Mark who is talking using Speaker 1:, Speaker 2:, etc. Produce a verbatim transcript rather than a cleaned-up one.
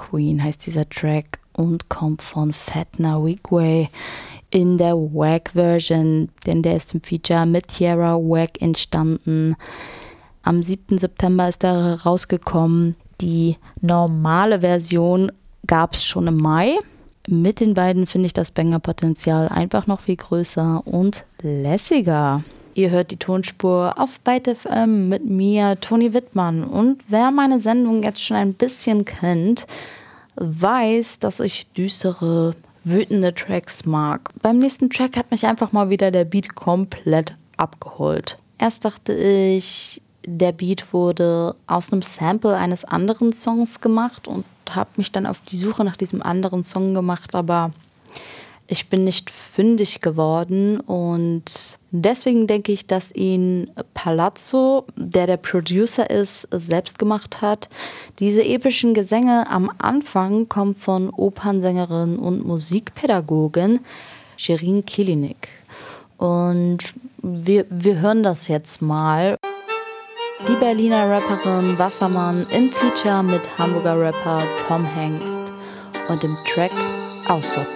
Speaker 1: Queen heißt dieser Track und kommt von Fatna Wigway in der Wack-Version, denn der ist im Feature mit Tierra Whack entstanden. Am siebten September ist er rausgekommen. Die normale Version gab es schon im Mai. Mit den beiden finde ich das Banger-Potenzial einfach noch viel größer und lässiger. Ihr hört die Tonspur auf Byte F M mit mir, Toni Wittmann. Und wer meine Sendung jetzt schon ein bisschen kennt, weiß, dass ich düstere, wütende Tracks mag. Beim nächsten Track hat mich einfach mal wieder der Beat komplett abgeholt. Erst dachte ich, der Beat wurde aus einem Sample eines anderen Songs gemacht und habe mich dann auf die Suche nach diesem anderen Song gemacht, aber ich bin nicht fündig geworden und deswegen denke ich, dass ihn Palazzo, der der Producer ist, selbst gemacht hat. Diese epischen Gesänge am Anfang kommen von Opernsängerin und Musikpädagogin Shirin Kilinik. Und wir, wir hören das jetzt mal. Die Berliner Rapperin Wassermann im Feature mit Hamburger Rapper Tom Hengst und im Track Ausop.